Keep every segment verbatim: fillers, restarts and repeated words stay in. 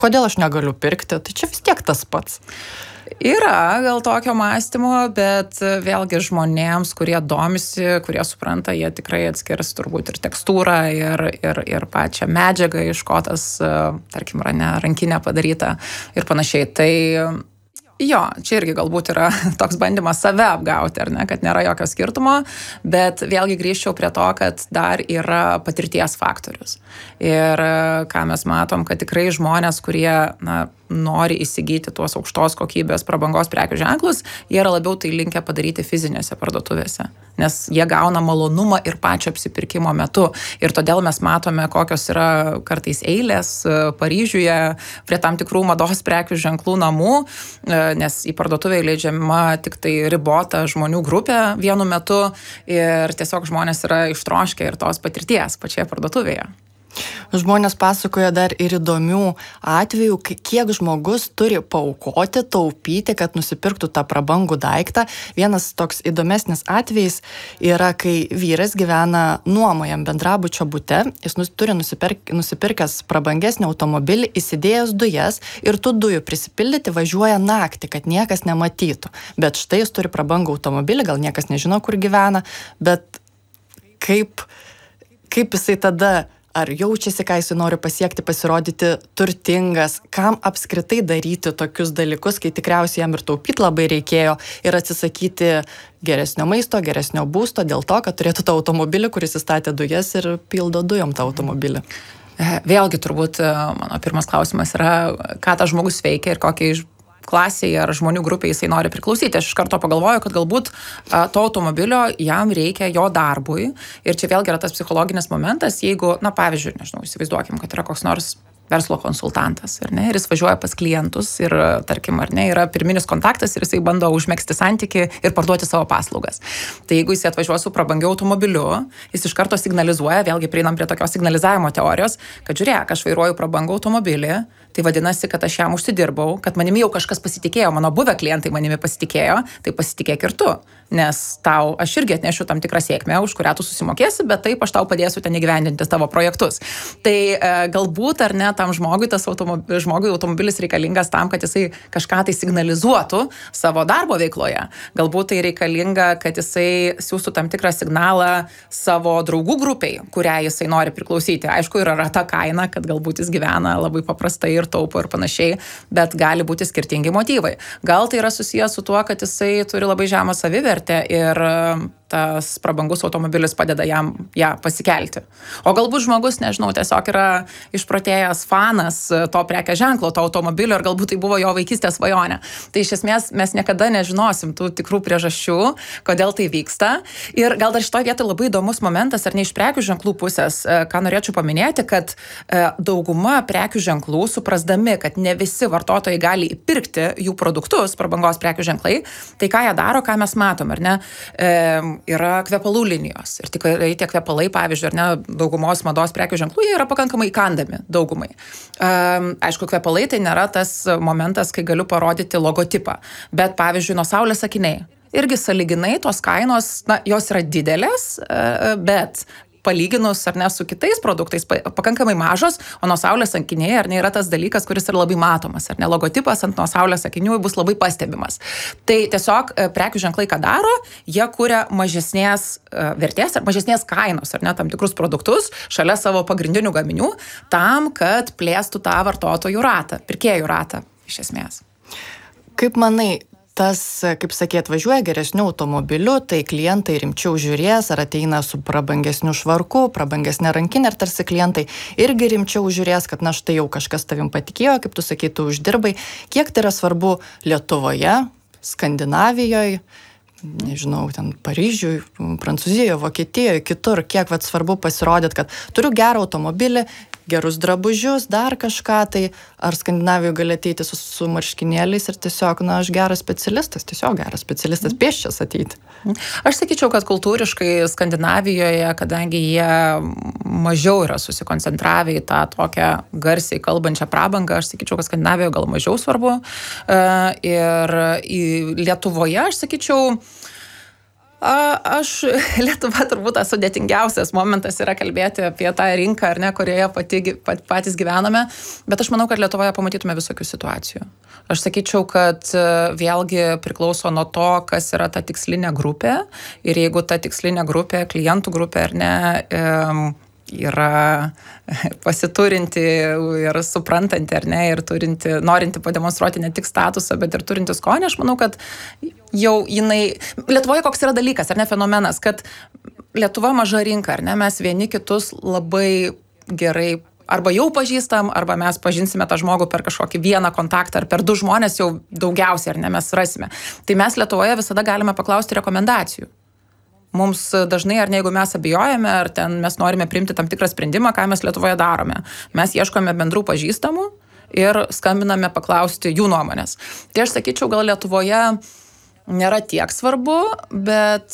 kodėl aš negaliu pirkti, tai čia vis tiek tas pats. Yra gal tokio mąstymo, bet vėlgi žmonėms, kurie domisi, kurie supranta, jie tikrai atskirs turbūt ir tekstūrą, ir, ir, ir pačią medžiagą, iš ko tas, tarkim, ne, rankinė padaryta ir panašiai. Tai jo, čia irgi galbūt yra toks bandymas save apgauti, ar ne, kad nėra jokio skirtumo, bet vėlgi grįžčiau prie to, kad dar yra patirties faktorius. Ir ką mes matom, kad tikrai žmonės, kurie, na, nori įsigyti tuos aukštos kokybės prabangos prekių ženklus, jie yra labiau tai linkę padaryti fizinėse parduotuvėse, nes jie gauna malonumą ir pačio apsipirkimo metu. Ir todėl mes matome, kokios yra kartais eilės Paryžiuje prie tam tikrų mados prekių ženklų namų, nes į parduotuvę įleidžiama tik tai ribota žmonių grupė vienu metu ir tiesiog žmonės yra ištroškę ir tos patirties pačioje parduotuvėje. Žmonės pasakoja dar ir įdomių atvejų, kiek žmogus turi paaukoti, taupyti, kad nusipirktų tą prabangų daiktą. Vienas toks įdomesnis atvejis yra, kai vyras gyvena nuomojam bendrabučio bute, jis nus, turi nusipirk, nusipirkęs prabangesnį automobilį, įsidėjęs dujas ir tų dujų prisipildyti važiuoja naktį, kad niekas nematytų. Bet štai jis turi prabangų automobilį, gal niekas nežino, kur gyvena, bet kaip, kaip jisai tada... Ar jaučiasi, ką jis nori pasiekti, pasirodyti turtingas, kam apskritai daryti tokius dalykus, kai tikriausiai jam ir taupyti labai reikėjo ir atsisakyti geresnio maisto, geresnio būsto dėl to, kad turėtų tą automobilį, kuris įstatė dujas ir pildo dujom tą automobilį. Vėlgi turbūt mano pirmas klausimas yra, ką tas žmogus veikia ir kokiai klasiai ar žmonių grupiai jisai nori priklausyti. Aš iš karto pagalvoju, kad galbūt a, to automobilio jam reikia jo darbui. Ir čia vėlgi yra tas psichologinis momentas, jeigu, na pavyzdžiui, nežinau, įsivaizduokim, kad yra koks nors verslo konsultantas, ar ne, ir jis važiuoja pas klientus ir, tarkim, ar ne, yra pirminis kontaktas ir jisai bando užmegzti santykį ir parduoti savo paslaugas. Tai jeigu jis atvažiuoja su prabangiu automobiliu, jis iš karto signalizuoja, vėlgi prieinam prie tokios signalizavimo teorijos, kad žiūrėk, aš vairuoju prabangų automobilį, tai vadinasi, kad aš jam užsidirbau, kad manimi jau kažkas pasitikėjo, mano buvę klientai manimi pasitikėjo, tai pasitikėk ir tu. Nes tau, aš irgi atnešiu tam tikrą sėkmę, už kurią tu susimokėsi, bet taip aš tau padėsiu ten įgyvendinti tavo projektus. Tai e, galbūt ar ne tam žmogui, tas automob... žmogui automobilis reikalingas tam, kad jisai kažką tai signalizuotų savo darbo veikloje. Galbūt tai reikalinga, kad jisai siūstų tam tikrą signalą savo draugų grupiai, kuriai jisai nori priklausyti. Aišku, yra ta kaina, kad galbūt jis gyvena labai paprastai ir taupo ir panašiai, bet gali būti skirtingi motyvai. Gal tai yra susijęs su tuo, kad jisai turi labai žemą savivertę ir tas prabangus automobilis padeda jam ją pasikelti. O galbūt žmogus, nežinau, tiesiog yra išprotėjęs fanas to prekės ženklo, to automobilio ir galbūt tai buvo jo vaikystės svajonė. Tai iš esmės mes niekada nežinosim tų tikrų priežasčių, kodėl tai vyksta. Ir gal dar šitoje vietoje labai įdomus momentas, ar ne iš prekių ženklų pusės, ką norėčiau paminėti, kad dauguma prekių ženklų, suprasdami, kad ne visi vartotojai gali įpirkti jų produktus, prabangos prekių ženklai, tai ką jie daro, ką mes matom, ar ne? E, yra kvepalų linijos. Ir tikrai tie kvepalai, pavyzdžiui, ar ne, daugumos mados prekių ženklų, jie yra pakankamai įkandami daugumai. Um, aišku, kvepalai tai nėra tas momentas, kai galiu parodyti logotipą. Bet, pavyzdžiui, nuo saulės akiniai. Irgi sąlyginai tos kainos, na, jos yra didelės, bet palyginus ar ne su kitais produktais pakankamai mažos, o nuo saulės akiniai ar ne yra tas dalykas, kuris yra labai matomas, ar ne, logotipas ant nuo saulės akinių bus labai pastebimas. Tai tiesiog prekių ženklai ką daro, jie kuria mažesnės vertės ar mažesnės kainos, ar ne, tam tikrus produktus šalia savo pagrindinių gaminių, tam, kad plėstų tą vartotojų ratą, pirkėjų ratą iš esmės. Kaip manai, tas, kaip sakė, atvažiuoja geresnių automobilių, tai klientai rimčiau žiūrės, ar ateina su prabangesniu švarku, prabangesnė rankinė, ar tarsi klientai irgi rimčiau žiūrės, kad na štai jau kažkas tavim patikėjo, kaip tu sakei, tu uždirbai. Kiek tai yra svarbu Lietuvoje, Skandinavijoje, nežinau, ten Paryžiui, Prancūzijoje, Vokietijoje, kitur, kiek vat svarbu pasirodyti, kad turiu gerą automobilį, gerus drabužius, dar kažką, tai ar Skandinavijoje gali ateiti su, su marškinėliais ir tiesiog, na, aš geras specialistas, tiesiog geras specialistas, pėsčias ateiti. Aš sakyčiau, kad kultūriškai Skandinavijoje, kadangi jie mažiau yra susikoncentravę į tą tokią garsiai kalbančią prabangą, aš sakyčiau, kad Skandinavijoje gal mažiau svarbu. Ir Lietuvoje, aš sakyčiau, Aš, Lietuva turbūt tas sudėtingiausias momentas yra kalbėti apie tą rinką, ar ne, kurioje pati, pat, patys gyvename, bet aš manau, kad Lietuvoje pamatytume visokių situacijų. Aš sakyčiau, kad vėlgi priklauso nuo to, kas yra ta tikslinė grupė ir jeigu ta tikslinė grupė, klientų grupė ar ne, yra pasiturinti ir suprantanti, ar ne, ir turinti, norinti pademonstruoti ne tik statusą, bet ir turinti skonį, aš manau, kad jau jinai, Lietuvoje koks yra dalykas, ar ne, fenomenas, kad Lietuva maža rinka, ar ne, mes vieni kitus labai gerai arba jau pažįstam, arba mes pažinsime tą žmogų per kažkokį vieną kontaktą, ar per du žmonės jau daugiausiai, ar ne, mes rasime. Tai mes Lietuvoje visada galime paklausti rekomendacijų. Mums dažnai, ar ne, jeigu mes abejojame, ar ten mes norime priimti tam tikrą sprendimą, ką mes Lietuvoje darome. Mes ieškome bendrų pažįstamų ir skambiname paklausti jų nuomonės. Tai aš sakyčiau, gal Lietuvoje nėra tiek svarbu, bet,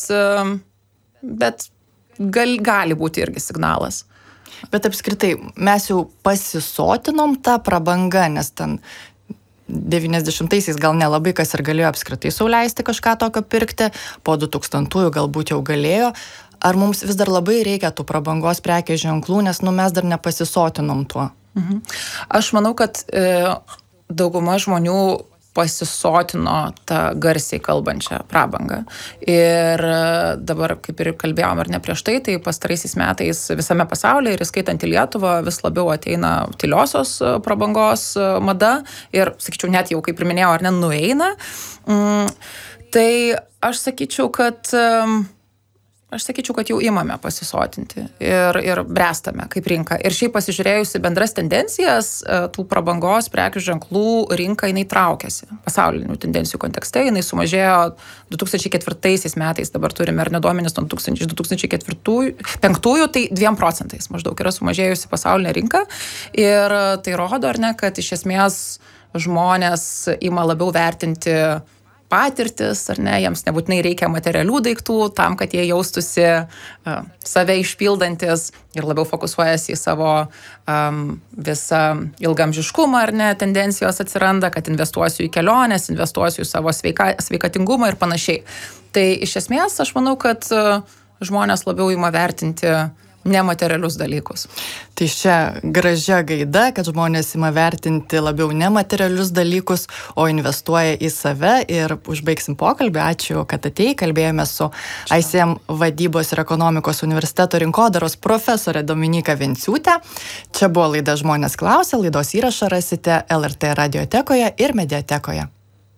bet gal, gali būti irgi signalas. Bet apskritai, mes jau pasisotinom tą prabangą, nes ten devyniasdešimtaisiais gal nelabai kas ir galėjo apskritai sau leisti kažką tokio pirkti, po du tūkstantųjų galbūt jau galėjo. Ar mums vis dar labai reikia tų prabangos prekės ženklų, nes nu, mes dar nepasisotinom tuo? Mhm. Aš manau, kad e, dauguma žmonių pasisotino tą garsiai kalbančią prabangą. Ir dabar, kaip ir kalbėjom ar ne prieš tai, tai pastaraisiais metais visame pasaulyje ir įskaitant į Lietuvą vis labiau ateina tyliosios prabangos mada ir, sakyčiau, net jau, kaip ir minėjau, ar ne, nueina. Mm, tai aš sakyčiau, kad Aš sakyčiau, kad jau imame pasisotinti ir, ir bręstame kaip rinka. Ir šiaip pasižiūrėjusi bendras tendencijas, tų prabangos prekių ženklų rinka jinai traukiasi. Pasaulinių tendencijų kontekste jinai sumažėjo du tūkstančiai ketvirtaisiais metais, dabar turime ar neduomenis nuo du tūkstančiai penktųjų, tai dviem procentais maždaug yra sumažėjusi pasaulinė rinka. Ir tai rodo, ar ne, kad iš esmės žmonės ima labiau vertinti patirtis, ar ne, jiems nebūtinai reikia materialių daiktų tam, kad jie jaustųsi uh, save išpildantis ir labiau fokusuojasi į savo um, visą ilgamžiškumą, ar ne, tendencijos atsiranda, kad investuosiu į keliones, investuosiu į savo sveika, sveikatingumą ir panašiai. Tai iš esmės aš manau, kad uh, žmonės labiau ima vertinti nematerialius dalykus. Tai čia gražia gaida, kad žmonės ima vertinti labiau nematerialius dalykus, o investuoja į save ir užbaigsim pokalbį. Ačiū, kad atėjai. Kalbėjome su I C M vadybos ir ekonomikos universiteto rinkodaros profesorė Dominyka Venciūtė. Čia buvo laida Žmonės klausia. Laidos įrašą rasite L R T radiotekoje ir mediatekoje.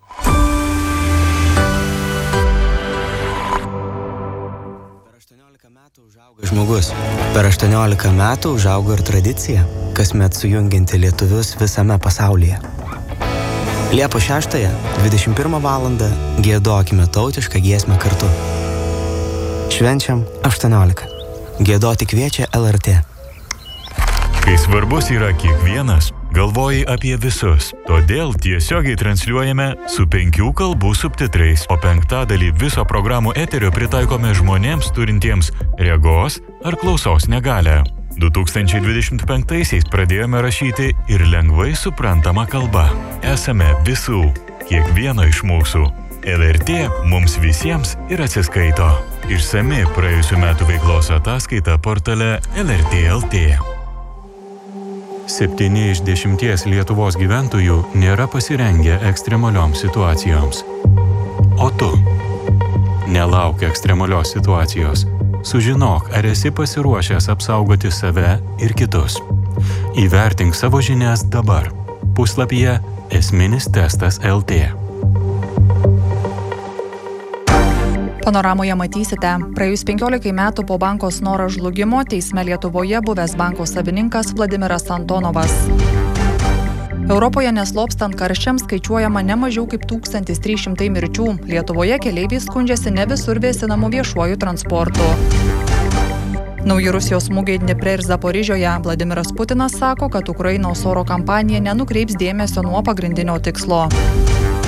Žmogus. Per aštuoniolika metų užaugo ir tradicija, kasmet sujungianti lietuvius visame pasaulyje. Liepos šeštąją, dvidešimt pirmą valandą, giedokime tautišką giesmę kartu. Švenčiam aštuoniolika. Giedoti kviečia L R T. Kai svarbus yra kiekvienas, galvoji apie visus. Todėl tiesiogiai transliuojame su penkių kalbų subtitrais, o penktadalį viso programų eterio pritaikome žmonėms turintiems regos ar klausos negalią. du tūkstančiai dvidešimt penktaisiais pradėjome rašyti ir lengvai suprantama kalba. Esame visų, kiekvieno iš mūsų. L R T mums visiems ir atsiskaito. Išsami praėjusių metų veiklos ataskaita portale L R T L T. Septyni iš dešimties Lietuvos gyventojų nėra pasirengę ekstremalioms situacijoms. O tu? Nelauk ekstremalios situacijos. Sužinok, ar esi pasiruošęs apsaugoti save ir kitus. Įvertink savo žinias dabar. Puslapyje esminis testas L T. Panoramoje matysite, praėjus penkiolikai metų po banko Snoro žlugimo teisme Lietuvoje buvęs banko savininkas Vladimiras Antonovas. Europoje neslopstant karščiams skaičiuojama ne mažiau kaip tūkstantis trys šimtai mirčių. Lietuvoje keleiviai skundžiasi ne visur vėsinamų viešuoju transportu. Nauji Rusijos smūgiai Dnipre ir Zaporižioje. Vladimiras Putinas sako, kad Ukrainos oro kampanija nenukreips dėmesio nuo pagrindinio tikslo.